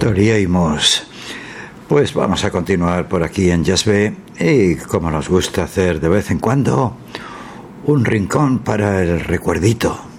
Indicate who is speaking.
Speaker 1: Toría y Moss. Pues vamos a continuar por aquí en Jazz B y, como nos gusta hacer de vez en cuando, un rincón para el recuerdito.